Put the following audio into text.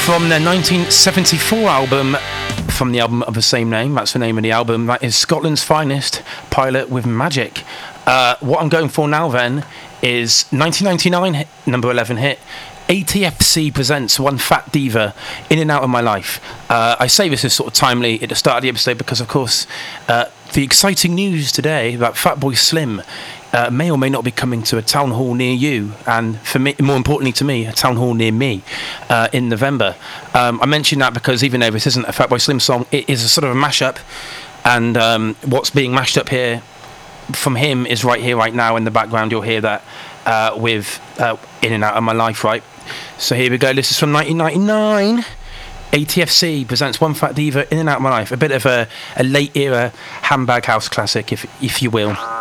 From their 1974 album, from the album of the same name, that's the name of the album, that is Scotland's Finest, Pilot with Magic. What I'm going for now then is 1999 number 11 hit, ATFC presents One Fat Diva, In and Out of My Life. I say this is sort of timely at the start of the episode because, of course, the exciting news today that Fatboy Slim may or may not be coming to a town hall near you, and for me, more importantly to me, a town hall near me in November. I mention that because even though this isn't a Fatboy Slim song, it is a sort of a mashup, and what's being mashed up here from him is right here, right now in the background. You'll hear that with In and Out of My Life, right? So here we go. This is from 1999. ATFC presents One Fat Diva, In and Out of My Life. A bit of a late era handbag house classic, if you will.